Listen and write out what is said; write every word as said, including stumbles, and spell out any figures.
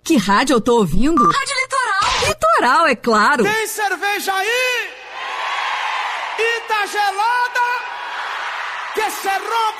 Que rádio eu tô ouvindo? Rádio Litoral. Litoral, é claro. Tem cerveja aí? E tá gelada? Que se rompa!